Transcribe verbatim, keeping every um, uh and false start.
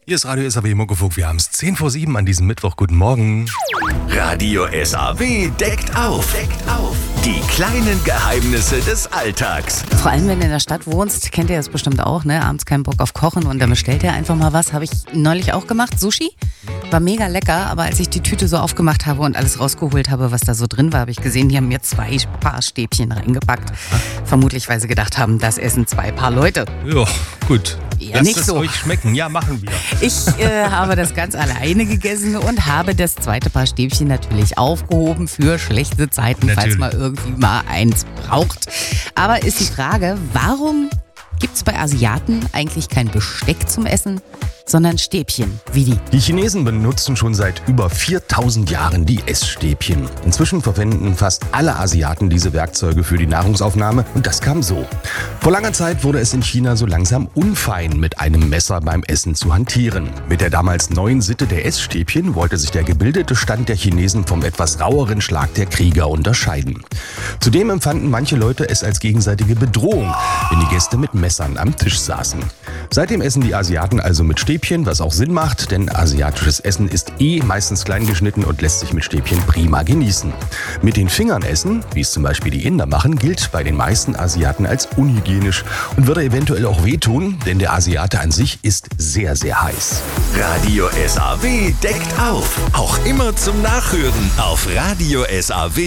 Hier ist Radio S A W Muckefuck. Wir haben es zehn vor sieben an diesem Mittwoch. Guten Morgen. Radio S A W deckt auf. Deckt auf. Die kleinen Geheimnisse des Alltags. Vor allem, wenn du in der Stadt wohnst, kennt ihr das bestimmt auch, ne? Abends keinen Bock auf Kochen und dann bestellt ihr einfach mal was. Habe ich neulich auch gemacht, Sushi. War mega lecker, aber als ich die Tüte so aufgemacht habe und alles rausgeholt habe, was da so drin war, habe ich gesehen, die haben mir zwei Paar Stäbchen reingepackt. Vermutlich, weil sie gedacht haben, das essen zwei Paar Leute. Ja, gut. Ja, Lasst nicht es so. euch schmecken. Ja, machen wir. Ich äh, habe das ganz alleine gegessen und habe das zweite Paar Stäbchen natürlich aufgehoben für schlechte Zeiten, Natürlich. falls man irgendwie mal eins braucht. Aber ist die Frage, warum gibt es bei Asiaten eigentlich kein Besteck zum Essen, sondern Stäbchen wie die? Die Chinesen benutzen schon seit über viertausend Jahren die Essstäbchen. Inzwischen verwenden fast alle Asiaten diese Werkzeuge für die Nahrungsaufnahme und das kam so. Vor langer Zeit wurde es in China so langsam unfein, mit einem Messer beim Essen zu hantieren. Mit der damals neuen Sitte der Essstäbchen wollte sich der gebildete Stand der Chinesen vom etwas raueren Schlag der Krieger unterscheiden. Zudem empfanden manche Leute es als gegenseitige Bedrohung, wenn die Gäste mit Messern am Tisch saßen. Seitdem essen die Asiaten also mit Stäbchen, was auch Sinn macht, denn asiatisches Essen ist eh meistens klein geschnitten und lässt sich mit Stäbchen prima genießen. Mit den Fingern essen, wie es zum Beispiel die Inder machen, gilt bei den meisten Asiaten als unhygienisch und würde eventuell auch wehtun, denn der Asiate an sich ist sehr, sehr heiß. Radio S A W deckt auf. Auch immer zum Nachhören auf Radio S A W.